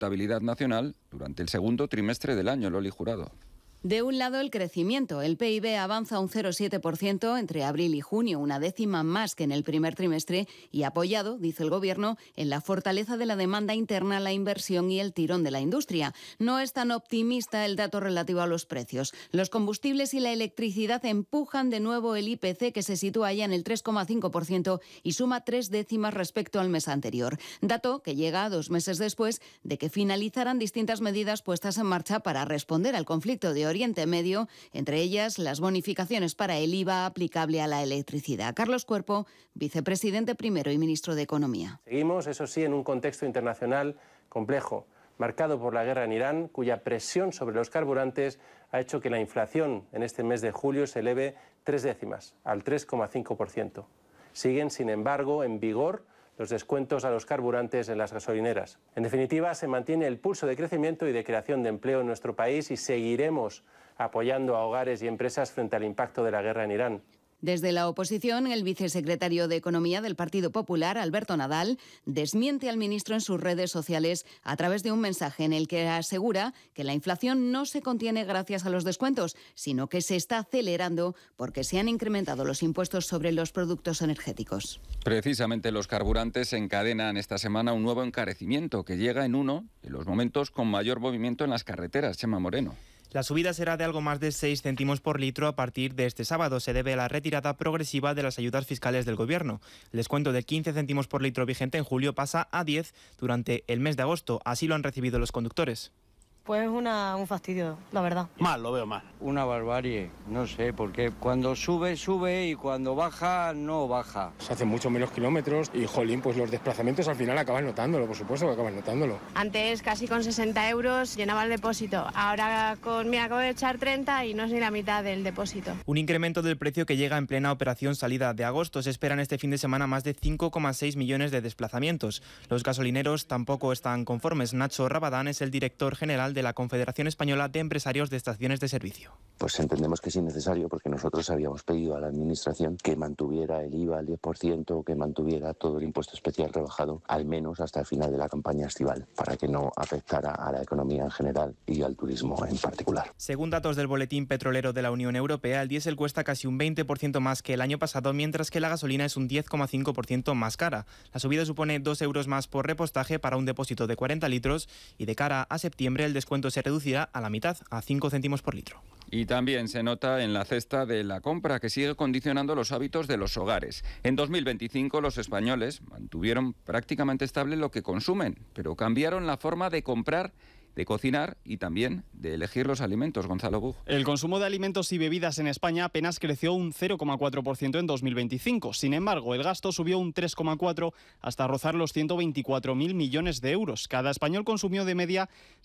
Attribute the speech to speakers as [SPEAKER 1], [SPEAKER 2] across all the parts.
[SPEAKER 1] contabilidad nacional durante el segundo trimestre del año, Loli Jurado.
[SPEAKER 2] De un lado, el crecimiento. El PIB avanza un 0,7% entre abril y junio, una décima más que en el primer trimestre, y apoyado, dice el Gobierno, en la fortaleza de la demanda interna, la inversión y el tirón de la industria. No es tan optimista el dato relativo a los precios. Los combustibles y la electricidad empujan de nuevo el IPC, que se sitúa ya en el 3,5% y suma 3 décimas respecto al mes anterior. Dato que llega 2 meses después de que finalizaran distintas medidas puestas en marcha para responder al conflicto de Oriente Medio, entre ellas las bonificaciones para el IVA aplicable a la electricidad. Carlos Cuerpo, vicepresidente primero y ministro de Economía.
[SPEAKER 3] Seguimos, eso sí, en un contexto internacional complejo, marcado por la guerra en Irán, cuya presión sobre los carburantes ha hecho que la inflación en este mes de julio se eleve 3 décimas, al 3,5%. Siguen, sin embargo, en vigor los descuentos a los carburantes en las gasolineras. En definitiva, se mantiene el pulso de crecimiento y de creación de empleo en nuestro país y seguiremos apoyando a hogares y empresas frente al impacto de la guerra en Irán.
[SPEAKER 2] Desde la oposición, el vicesecretario de Economía del Partido Popular, Alberto Nadal, desmiente al ministro en sus redes sociales a través de un mensaje en el que asegura que la inflación no se contiene gracias a los descuentos, sino que se está acelerando porque se han incrementado los impuestos sobre los productos energéticos.
[SPEAKER 1] Precisamente los carburantes encadenan esta semana un nuevo encarecimiento que llega en uno de los momentos con mayor movimiento en las carreteras. Chema Moreno.
[SPEAKER 4] La subida será de algo más de 6 céntimos por litro a partir de este sábado. Se debe a la retirada progresiva de las ayudas fiscales del Gobierno. El descuento de 15 céntimos por litro vigente en julio pasa a 10 durante el mes de agosto. Así lo han recibido los conductores.
[SPEAKER 5] Pues un fastidio, la verdad.
[SPEAKER 6] Mal, lo veo mal.
[SPEAKER 7] Una barbarie, no sé, porque cuando sube, sube y cuando baja, no baja.
[SPEAKER 8] Se hacen mucho menos kilómetros y, jolín, pues los desplazamientos al final acabas notándolo, por supuesto que acabas notándolo.
[SPEAKER 9] Antes casi con 60 euros llenaba el depósito, ahora acabo de echar 30 y no es ni la mitad del depósito.
[SPEAKER 4] Un incremento del precio que llega en plena operación salida de agosto. Se esperan este fin de semana más de 5,6 millones de desplazamientos. Los gasolineros tampoco están conformes. Nacho Rabadán es el director general de la Confederación Española de Empresarios de Estaciones de Servicio.
[SPEAKER 10] Pues entendemos que es innecesario porque nosotros habíamos pedido a la Administración que mantuviera el IVA al 10%, que mantuviera todo el impuesto especial rebajado al menos hasta el final de la campaña estival, para que no afectara a la economía en general y al turismo en particular.
[SPEAKER 4] Según datos del Boletín Petrolero de la Unión Europea, el diésel cuesta casi un 20% más que el año pasado, mientras que la gasolina es un 10,5% más cara. La subida supone 2 euros más por repostaje para un depósito de 40 litros y de cara a septiembre el descuento se reducirá a la mitad, a 5 céntimos por litro.
[SPEAKER 1] Y también se nota en la cesta de la compra, que sigue condicionando los hábitos de los hogares. En 2025 los españoles mantuvieron prácticamente estable lo que consumen, pero cambiaron la forma de comprar, de cocinar y también de elegir los alimentos. Gonzalo Bug.
[SPEAKER 11] El consumo de alimentos y bebidas en España apenas creció un 0,4% en 2025. Sin embargo, el gasto subió un 3,4% hasta rozar los 124.000 millones de euros. Cada español consumió de media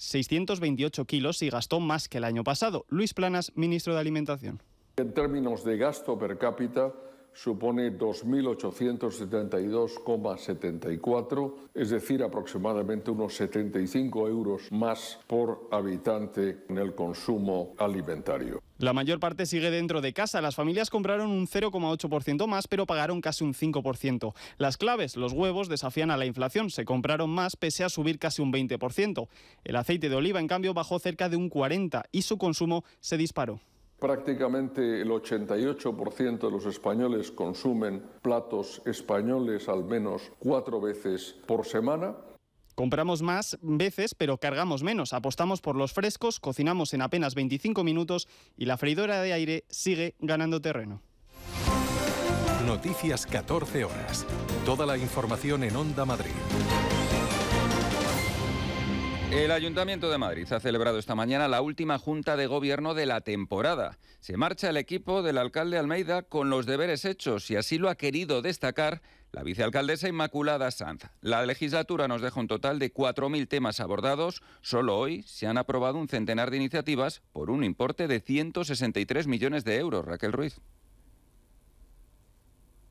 [SPEAKER 11] 628 kilos y gastó más que el año pasado. Luis Planas, ministro de Alimentación.
[SPEAKER 12] En términos de gasto per cápita, supone 2.872,74, es decir, aproximadamente unos 75 euros más por habitante en el consumo alimentario.
[SPEAKER 11] La mayor parte sigue dentro de casa. Las familias compraron un 0,8% más, pero pagaron casi un 5%. Las claves, los huevos, desafían a la inflación. Se compraron más pese a subir casi un 20%. El aceite de oliva, en cambio, bajó cerca de un 40% y su consumo se disparó.
[SPEAKER 12] Prácticamente el 88% de los españoles consumen platos españoles al menos 4 veces por semana.
[SPEAKER 11] Compramos más veces, pero cargamos menos. Apostamos por los frescos, cocinamos en apenas 25 minutos y la freidora de aire sigue ganando terreno.
[SPEAKER 13] Noticias 14 horas. Toda la información en Onda Madrid.
[SPEAKER 1] El Ayuntamiento de Madrid ha celebrado esta mañana la última junta de gobierno de la temporada. Se marcha el equipo del alcalde Almeida con los deberes hechos y así lo ha querido destacar la vicealcaldesa Inmaculada Sanz. La legislatura nos deja un total de 4.000 temas abordados. Solo hoy se han aprobado un centenar de iniciativas por un importe de 163 millones de euros. Raquel Ruiz.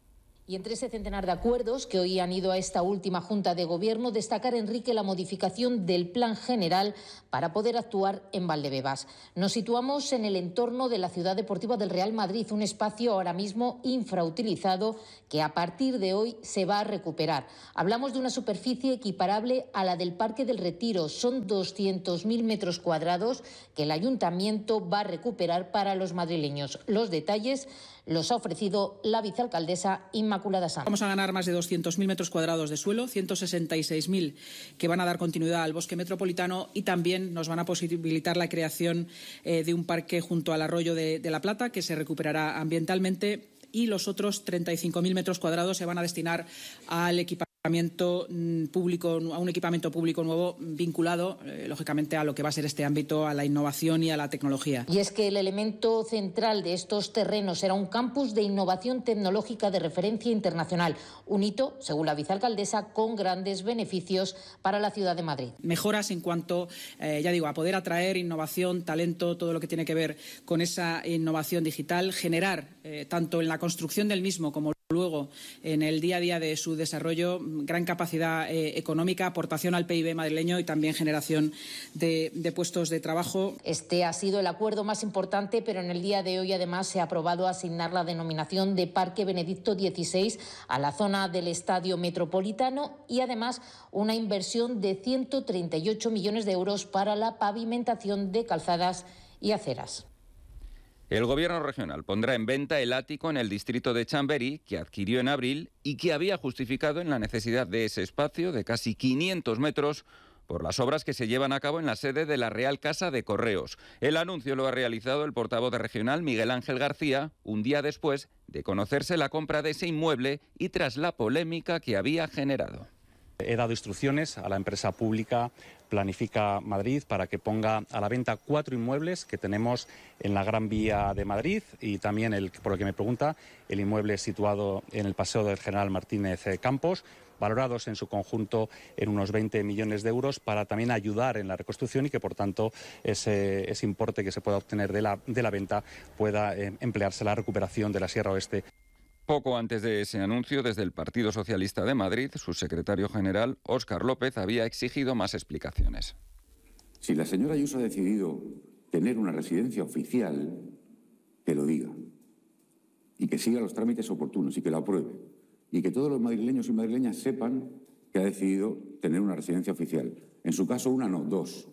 [SPEAKER 6] Y entre ese centenar de acuerdos que hoy han ido a esta última Junta de Gobierno, destacar, Enrique, la modificación del Plan General para poder actuar en Valdebebas. Nos situamos en el entorno de la Ciudad Deportiva del Real Madrid, un espacio ahora mismo infrautilizado que a partir de hoy se va a recuperar. Hablamos de una superficie equiparable a la del Parque del Retiro. Son 200.000 metros cuadrados que el Ayuntamiento va a recuperar para los madrileños. Los detalles los ha ofrecido la vicealcaldesa Inmaculada Sanz.
[SPEAKER 14] Vamos a ganar más de 200.000 metros cuadrados de suelo, 166.000 que van a dar continuidad al bosque metropolitano y también nos van a posibilitar la creación de un parque junto al arroyo de la Plata que se recuperará ambientalmente, y los otros 35.000 metros cuadrados se van a destinar al equipamiento público, a un equipamiento público nuevo vinculado, lógicamente, a lo que va a ser este ámbito, a la innovación y a la tecnología.
[SPEAKER 6] Y es que el elemento central de estos terrenos será un campus de innovación tecnológica de referencia internacional, un hito, según la vicealcaldesa, con grandes beneficios para la ciudad de Madrid.
[SPEAKER 14] Mejoras en cuanto, ya digo, a poder atraer innovación, talento, todo lo que tiene que ver con esa innovación digital, generar tanto en la construcción del mismo como luego en el día a día de su desarrollo gran capacidad económica, aportación al PIB madrileño y también generación de puestos de trabajo.
[SPEAKER 6] Este ha sido el acuerdo más importante, pero en el día de hoy además se ha aprobado asignar la denominación de Parque Benedicto XVI a la zona del Estadio Metropolitano y además una inversión de 138 millones de euros para la pavimentación de calzadas y aceras.
[SPEAKER 1] El Gobierno regional pondrá en venta el ático en el distrito de Chamberí, que adquirió en abril y que había justificado en la necesidad de ese espacio de casi 500 metros por las obras que se llevan a cabo en la sede de la Real Casa de Correos. El anuncio lo ha realizado el portavoz regional Miguel Ángel García, un día después de conocerse la compra de ese inmueble y tras la polémica que había generado.
[SPEAKER 15] He dado instrucciones a la empresa pública Planifica Madrid para que ponga a la venta 4 inmuebles que tenemos en la Gran Vía de Madrid y también, por lo que me pregunta, el inmueble situado en el Paseo del General Martínez Campos, valorados en su conjunto en unos 20 millones de euros para también ayudar en la reconstrucción y que, por tanto, ese importe que se pueda obtener de la venta pueda emplearse en la recuperación de la Sierra Oeste.
[SPEAKER 1] Poco antes de ese anuncio, desde el Partido Socialista de Madrid, su secretario general, Óscar López, había exigido más explicaciones.
[SPEAKER 16] Si la señora Ayuso ha decidido tener una residencia oficial, que lo diga. Y que siga los trámites oportunos y que lo apruebe. Y que todos los madrileños y madrileñas sepan que ha decidido tener una residencia oficial. En su caso, una no, 2.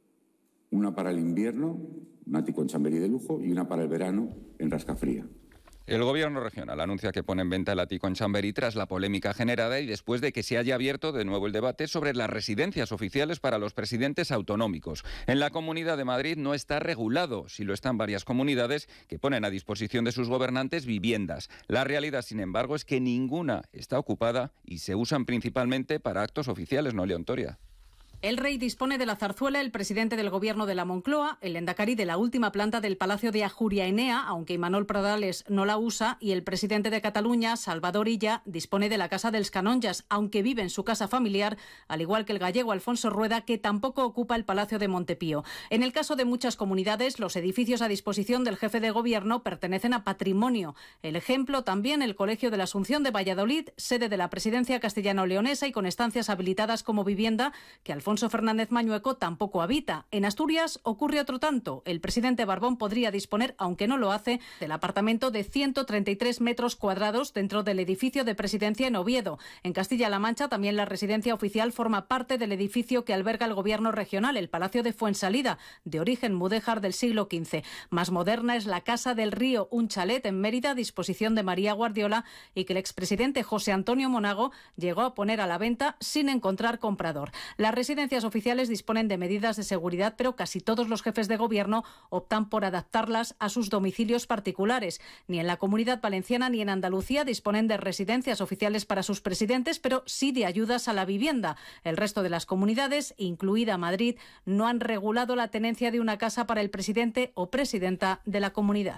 [SPEAKER 16] Una para el invierno, un ático en Chamberí de lujo, y una para el verano en Rascafría.
[SPEAKER 1] El Gobierno regional anuncia que pone en venta el ático en Chamberí tras la polémica generada y después de que se haya abierto de nuevo el debate sobre las residencias oficiales para los presidentes autonómicos. En la Comunidad de Madrid no está regulado, si lo están varias comunidades que ponen a disposición de sus gobernantes viviendas. La realidad, sin embargo, es que ninguna está ocupada y se usan principalmente para actos oficiales, ¿no, León Toria?
[SPEAKER 17] El rey dispone de la zarzuela, el presidente del Gobierno de la Moncloa, el lehendakari de la última planta del Palacio de Ajuria Enea, aunque Imanol Pradales no la usa, y el presidente de Cataluña, Salvador Illa, dispone de la Casa dels Canonjas, aunque vive en su casa familiar, al igual que el gallego Alfonso Rueda, que tampoco ocupa el Palacio de Montepío. En el caso de muchas comunidades, los edificios a disposición del jefe de Gobierno pertenecen a patrimonio. El ejemplo también el Colegio de la Asunción de Valladolid, sede de la presidencia castellano-leonesa y con estancias habilitadas como vivienda, que Alfonso Fernández Mañueco tampoco habita. En Asturias ocurre otro tanto. El presidente Barbón podría disponer, aunque no lo hace, del apartamento de 133 metros cuadrados dentro del edificio de presidencia en Oviedo. En Castilla-La Mancha también la residencia oficial forma parte del edificio que alberga el Gobierno regional, el Palacio de Fuensalida, de origen mudéjar del siglo XV. Más moderna es la Casa del Río, un chalet en Mérida a disposición de María Guardiola y que el expresidente José Antonio Monago llegó a poner a la venta sin encontrar comprador. La residencias oficiales disponen de medidas de seguridad, pero casi todos los jefes de gobierno optan por adaptarlas a sus domicilios particulares. Ni en la Comunidad Valenciana ni en Andalucía disponen de residencias oficiales para sus presidentes, pero sí de ayudas a la vivienda. El resto de las comunidades, incluida Madrid, no han regulado la tenencia de una casa para el presidente o presidenta de la comunidad.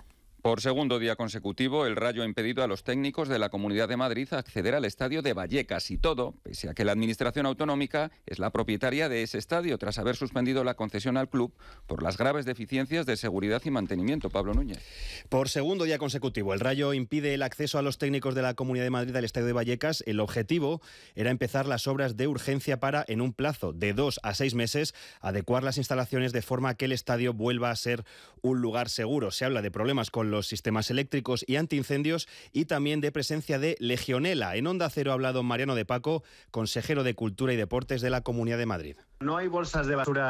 [SPEAKER 1] Por segundo día consecutivo, el Rayo ha impedido a los técnicos de la Comunidad de Madrid acceder al estadio de Vallecas, y todo, pese a que la Administración Autonómica es la propietaria de ese estadio, tras haber suspendido la concesión al club por las graves deficiencias de seguridad y mantenimiento. Pablo Núñez.
[SPEAKER 18] Por segundo día consecutivo, el Rayo impide el acceso a los técnicos de la Comunidad de Madrid al estadio de Vallecas. El objetivo era empezar las obras de urgencia para, en un plazo de 2 a 6 meses, adecuar las instalaciones de forma que el estadio vuelva a ser un lugar seguro. Se habla de problemas con los sistemas eléctricos y antiincendios y también de presencia de legionela. En Onda Cero ha hablado Mariano de Paco, consejero de Cultura y Deportes de la Comunidad de Madrid.
[SPEAKER 19] No hay bolsas de basura